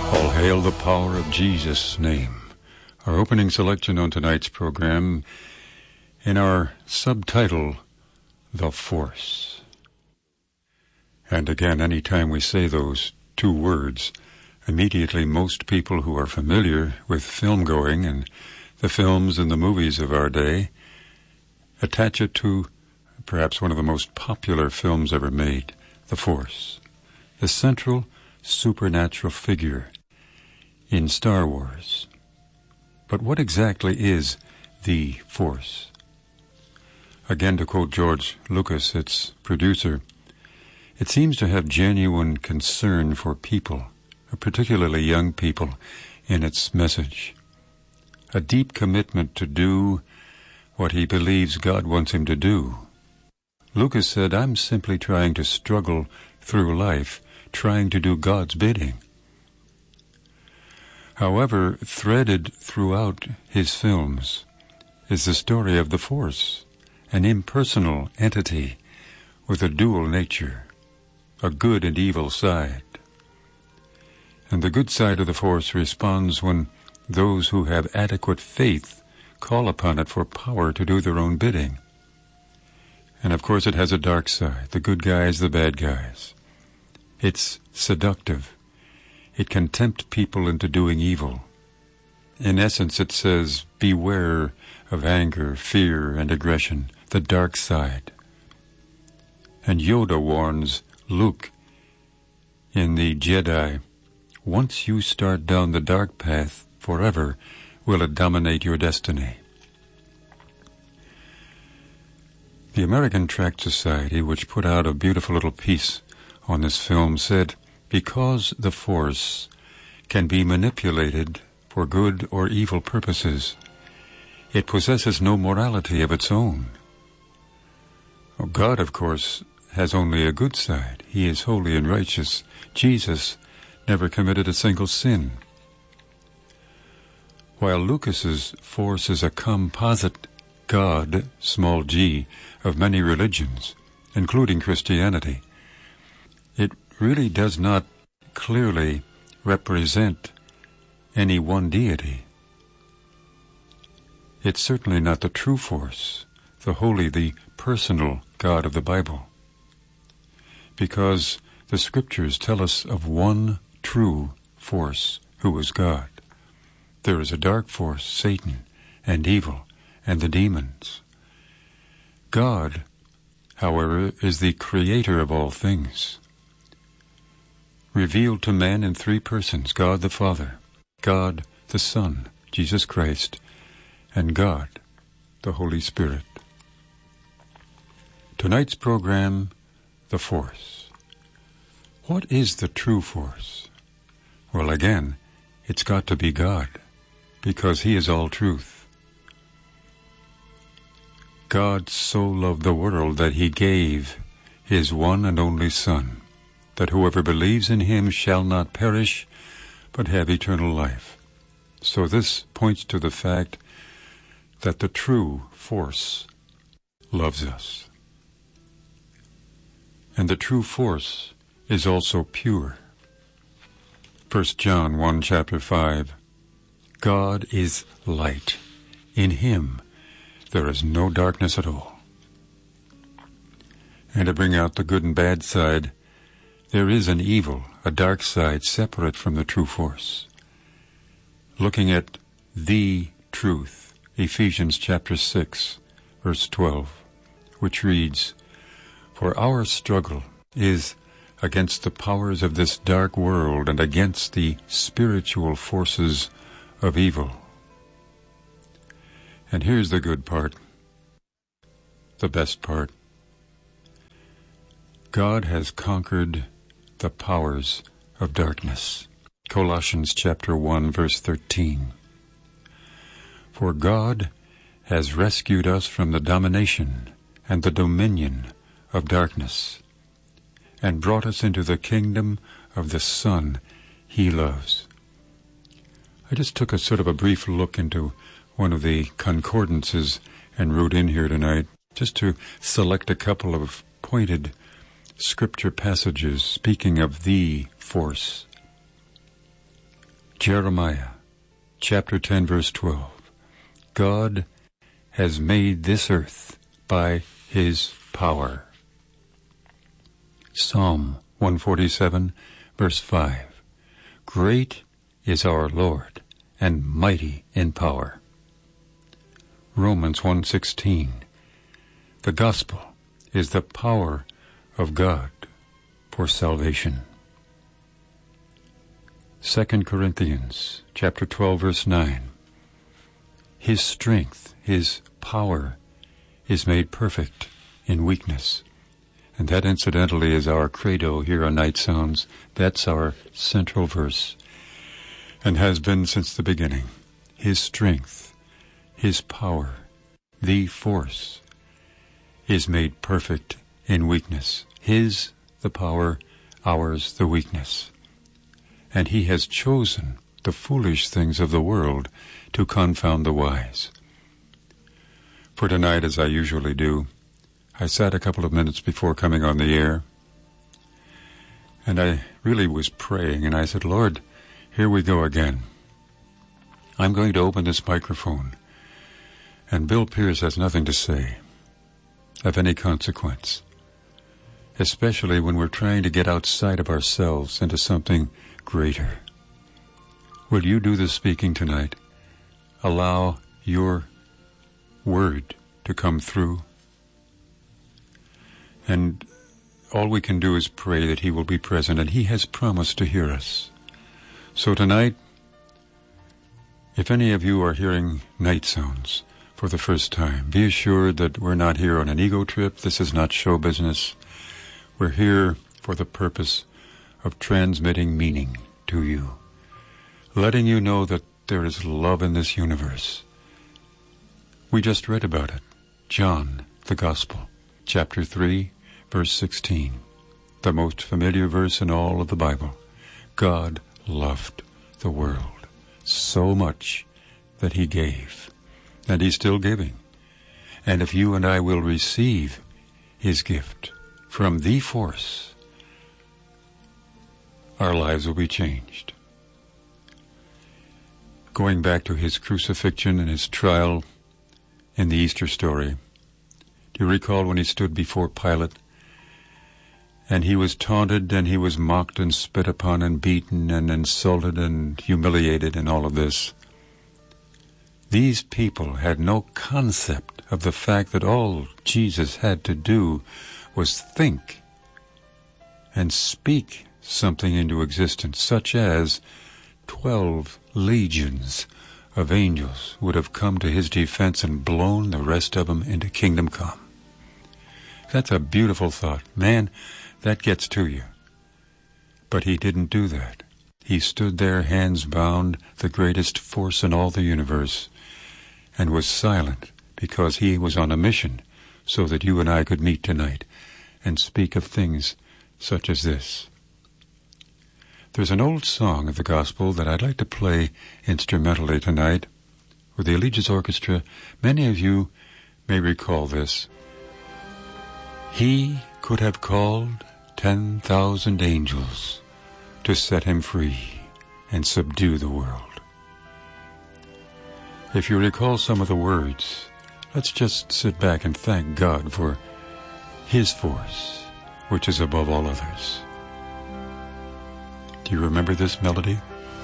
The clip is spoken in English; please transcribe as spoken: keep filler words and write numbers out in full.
All hail the power of Jesus' name. Our opening selection on tonight's program in our subtitle, The Force. And again, anytime we say those two words, immediately most people who are familiar with film going and the films and the movies of our day attach it to perhaps one of the most popular films ever made, The Force, the central supernatural figure in Star Wars. But what exactly is the Force? Again, to quote George Lucas, its producer, it seems to have genuine concern for people, particularly young people, in its message. A deep commitment to do what he believes God wants him to do. Lucas said, "I'm simply trying to struggle through life, trying to do God's bidding." However, threaded throughout his films is the story of the Force, an impersonal entity with a dual nature, a good and evil side. And the good side of the Force responds when those who have adequate faith call upon it for power to do their own bidding. And of course it has a dark side, the good guys, the bad guys. It's seductive. It can tempt people into doing evil. In essence, it says, beware of anger, fear, and aggression, the dark side. And Yoda warns Luke in the Jedi, once you start down the dark path, forever will it dominate your destiny. The American Tract Society, which put out a beautiful little piece on this film, said, because the Force can be manipulated for good or evil purposes, it possesses no morality of its own. Well, God, of course, has only a good side. He is holy and righteous. Jesus never committed a single sin. While Lucas's Force is a composite God, small g, of many religions, including Christianity, it really does not clearly represent any one deity. It's certainly not the true Force, the holy, the personal God of the Bible, because the Scriptures tell us of one true Force who is God. There is a dark force, Satan, and evil, and the demons. God, however, is the creator of all things, revealed to man in three persons, God the Father, God the Son, Jesus Christ, and God, the Holy Spirit. Tonight's program, The Force. What is the true Force? Well, again, it's got to be God, because He is all truth. God so loved the world that He gave His one and only Son, that whoever believes in Him shall not perish, but have eternal life. So this points to the fact that the true Force loves us. And the true Force is also pure. First John one, chapter five, God is light. In Him there is no darkness at all. And to bring out the good and bad side, there is an evil, a dark side separate from the true Force. Looking at the truth, Ephesians chapter six, verse twelve, which reads, for our struggle is against the powers of this dark world and against the spiritual forces of evil. And here's the good part, the best part. God has conquered the powers of darkness. Colossians chapter one, verse thirteen. For God has rescued us from the domination and the dominion of darkness, and brought us into the kingdom of the Son He loves. I just took a sort of a brief look into one of the concordances and wrote in here tonight, just to select a couple of pointed scripture passages speaking of the Force. Jeremiah chapter ten, verse twelve. God has made this earth by his power. Psalm one forty-seven, verse five. Great is our Lord, and mighty in power. Romans one sixteen. The gospel is the power of God for salvation. Second Corinthians chapter twelve, verse nine. His strength, his power, is made perfect in weakness. And that, incidentally, is our credo here on Night Sounds. That's our central verse, and has been since the beginning. His strength, his power, the force, is made perfect in weakness. His the power, ours the weakness. And he has chosen the foolish things of the world to confound the wise. For tonight, as I usually do, I sat a couple of minutes before coming on the air, and I really was praying, and I said, Lord, here we go again. I'm going to open this microphone, and Bill Pierce has nothing to say of any consequence, especially when we're trying to get outside of ourselves into something greater. Will you do the speaking tonight? Allow your word to come through. And all we can do is pray that he will be present, and he has promised to hear us. So tonight, if any of you are hearing Night Sounds for the first time, be assured that we're not here on an ego trip. This is not show business. We're here for the purpose of transmitting meaning to you, letting you know that there is love in this universe. We just read about it. John, the Gospel, chapter three, verse sixteen, the most familiar verse in all of the Bible. God loved the world so much that he gave, and he's still giving. And if you and I will receive his gift from the force, our lives will be changed. Going back to his crucifixion and his trial in the Easter story, do you recall when he stood before Pilate, and he was taunted, and he was mocked and spit upon and beaten and insulted and humiliated and all of this? These people had no concept of the fact that all Jesus had to do was think and speak something into existence, such as twelve legions of angels would have come to his defense and blown the rest of them into kingdom come. That's a beautiful thought. Man, that gets to you. But he didn't do that. He stood there, hands bound, the greatest force in all the universe, and was silent because he was on a mission so that you and I could meet tonight and speak of things such as this. There's an old song of the gospel that I'd like to play instrumentally tonight with the Allegiance Orchestra. Many of you may recall this. He could have called ten thousand angels to set him free and subdue the world. If you recall some of the words, let's just sit back and thank God for his force, which is above all others. Do you remember this melody?